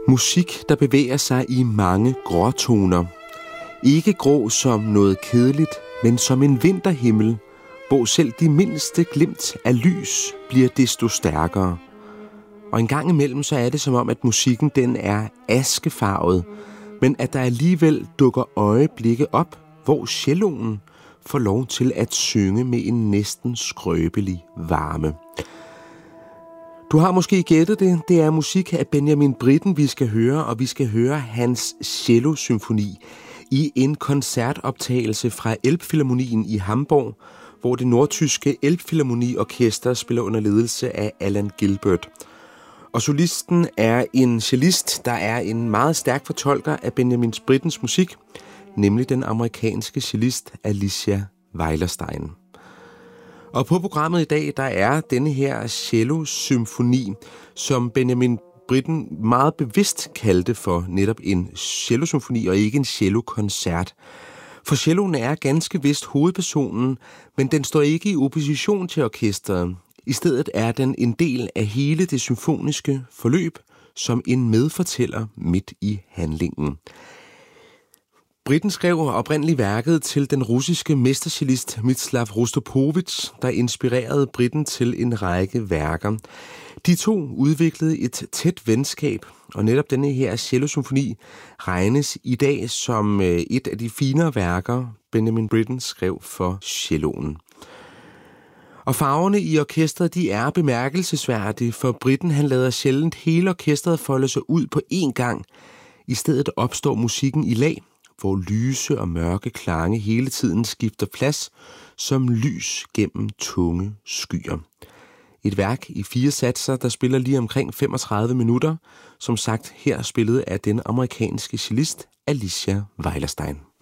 Musik, der bevæger sig i mange gråtoner. Ikke grå som noget kedeligt, men som en vinterhimmel, hvor selv de mindste glimt af lys bliver desto stærkere. Og en gang imellem så er det som om, at musikken den er askefarvet, men at der alligevel dukker øjeblikke op, hvor celloen får lov til at synge med en næsten skrøbelig varme. Du har måske gættet det. Det er musik af Benjamin Britten, vi skal høre, og vi skal høre hans cellosymfoni i en koncertoptagelse fra Elbphilharmonien i Hamburg, hvor det nordtyske Elbphilharmonieorkester spiller under ledelse af Alan Gilbert. Og solisten er en cellist, der er en meget stærk fortolker af Benjamin Brittens musik, nemlig den amerikanske cellist Alicia Weilerstein. Og på programmet i dag, der er denne her cellosymfoni, som Benjamin Britten meget bevidst kaldte for netop en cellosymfoni og ikke en cellokoncert. For celloen er ganske vist hovedpersonen, men den står ikke i opposition til orkestret. I stedet er den en del af hele det symfoniske forløb, som en medfortæller midt i handlingen. Britten skrev oprindeligt værket til den russiske mestercellist Mstislav Rostropovitj, der inspirerede Britten til en række værker. De to udviklede et tæt venskab, og netop denne her cellosymfoni regnes i dag som et af de finere værker, Benjamin Britten skrev for celloen. Og farverne i orkestret, de er bemærkelsesværdige, for Britten han lader sjældent hele orkestret folde sig ud på én gang. I stedet opstår musikken i lag, hvor lyse og mørke klange hele tiden skifter plads som lys gennem tunge skyer. Et værk i 4 satser, der spiller lige omkring 35 minutter, som sagt her spillet af den amerikanske cellist Alicia Weilerstein.